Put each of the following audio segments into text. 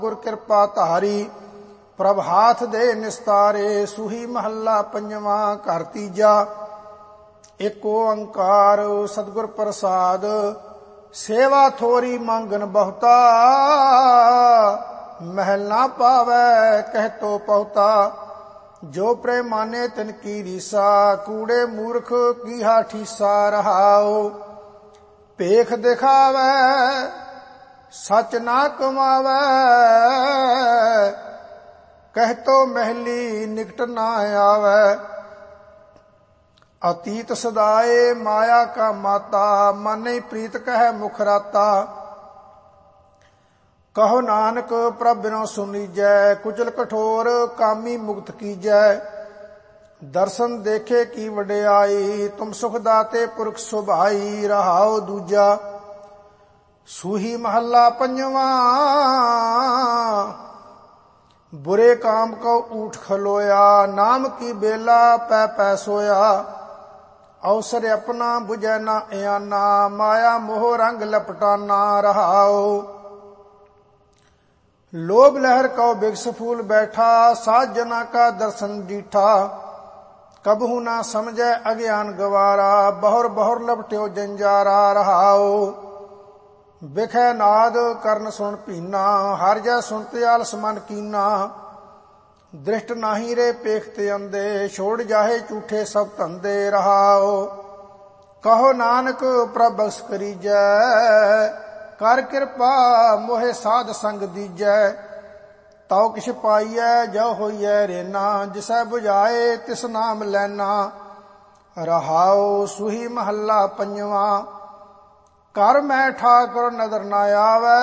ਗੁਰ ਕਿਰਪਾ ਧਾਰੀ ਪ੍ਰਭ ਹਾਥ ਦੇ ਨਿਸਤਾਰੇ। ਸੂਹੀ ਮਹੱਲਾ ਪੰਜਵਾਂ। ਘਰ ਤੀਜਾ। ਏਕ ਓੰਕਾਰ ਸਤਿਗੁਰ ਪ੍ਰਸਾਦ। ਸੇਵਾ ਥੋਰੀ ਮੰਗਨ ਬਹੁਤਾ, ਮਹਿਲ ਨਾ ਪਾਵੈ ਕਹਿ ਤੋ ਪਹੁਤਾ। ਜੋ ਪ੍ਰੇਮਾਨੇ ਤਿਨ ਕੀ ਰੀਸਾ, ਕੂੜੇ ਮੂਰਖ ਕੀਹਾ ਠੀਸਾ। ਰਹਾਉ ਭੇਖ ਦਿਖਾਵੈ ਸਚ ਨਾ ਕਮਾਵੈ, ਕਹਿ ਤੋ ਮਹਿਲੀ ਨਿਕਟ ਨਾ ਆਵੈ। ਅਤੀਤ ਸਦਾਏ ਮਾਇਆ ਕਾ ਮਾਤਾ, ਮਨ ਪ੍ਰੀਤ ਕਹਿ ਮੁਖ ਰਾਤਾ। ਕਹੋ ਨਾਨਕ ਪ੍ਰਭ ਬਿਨੋ ਸੁਨੀਜੈ, ਕੁਚਲ ਕਠੋਰ ਕਾਮੀ ਮੁਕਤ ਕੀਜੈ। ਦਰਸ਼ਨ ਦੇਖੇ ਕੀ ਵਡਿਆਈ, ਤੁਮ ਸੁਖ ਦਾਤੇ ਪੁਰਖ ਸੁਭਾਈ। ਰਹਾਉ ਦੂਜਾ। ਸੂਹੀ ਮਹੱਲਾ ਪੰਜਵਾਂ। ਬੁਰੇ ਕਾਮ ਕਉ ਊਠ ਖਲੋਇਆ, ਨਾਮ ਕੀ ਬੇਲਾ ਪੈ ਪੈ ਸੋਇਆ। ਅਵਸਰ ਆਪਣਾ ਬੁਝੈ ਨਾ ਇਆਨਾ, ਮਾਇਆ ਮੋਹ ਰੰਗ ਲਪਟਾਨਾ। ਰਹਾਉ ਲੋਭ ਲਹਿਰ ਕਉ ਬਿਗਸ ਫੂਲ ਬੈਠਾ, ਸਾਧ ਜਨਾ ਕਾ ਦਰਸ਼ਨ ਡੀਠਾ। ਕਬਹੂ ਨਾ ਸਮਝੈ ਅਗਿਆਨ ਗਵਾਰਾ, ਬਹੁਰ ਬਹੁਰ ਲਪਟਿਓ ਜੰਜਾਰਾ। ਰਹਾਉ ਬਿਖੈ ਨਾਦ ਕਰਨ ਸੁਣ ਪੀਨਾ, ਹਰ ਜੈ ਸੁਣਤੇ ਆਲਸ ਮਨ ਕੀਨਾ। ਦ੍ਰਿਸ਼ਟ ਨਾਹੀ ਰੇ ਪੇਖ ਤੇ ਅੰਦੇ, ਛੋੜ ਜਾਹੇ ਝੂਠੇ ਸਭ ਧੰਦੇ। ਰਹਾਉ ਕਹੋ ਨਾਨਕ ਪ੍ਰਭ ਬਖਸ਼ ਕਰੀਜੈ, ਕਰ ਕਿਰਪਾ ਮੋਹਿ ਸਾਧ ਸੰਗ ਦੀਜੈ। ਤਉ ਕਿਛ ਪਾਈਐ ਜੋ ਹੋਈਐ ਰੇਨਾ, ਜਿਸੈ ਬੁਝਾਏ ਤਿਸ ਨਾਮ ਲੈਨਾ। ਰਹਾਉ ਸੂਹੀ ਮਹੱਲਾ ਪੰਜਵਾਂ। ਕਰ ਮੈਂ ਠਾਕੁਰ ਨਦਰ ਨਾ ਆਵੈ,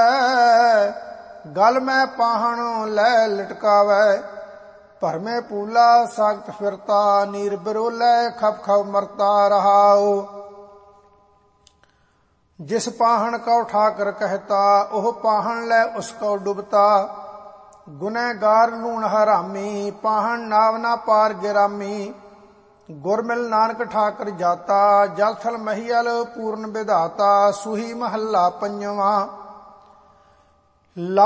ਗਲ ਮੈਂ ਪਾਹਣ ਲੈ ਲਟਕਾਵੈ। ਭਰਮੇ ਪੂਲਾ ਸਾਗਤ ਫਿਰਤਾ, ਨੀਰ ਬਿਰੋਲੇ ਖਪ ਖਪ ਮਰਤਾ। ਰਹਾਉ ਜਿਸ ਪਾਹਣ ਕਉ ਠਾਕਰ ਕਹਿਤਾ, ਉਹ ਪਾਹਣ ਲੈ ਉਸ ਕਉ ਡੁਬਤਾ। ਗੁਨਹਗਾਰ ਲੂਣ ਹਰਾਮੀ, ਪਾਹਣ ਨਾਵ ਨਾ ਪਾਰ ਗਿਰਾਮੀ। ਗੁਰ ਮਿਲ ਨਾਨਕ ਠਾਕਰ ਜਾਤਾ, ਜਲ ਥਲ ਮਹੀਅਲ ਪੂਰਨ ਵਿਧਾਤਾ। ਸੂਹੀ ਮਹੱਲਾ ਪੰਜਵਾਂ।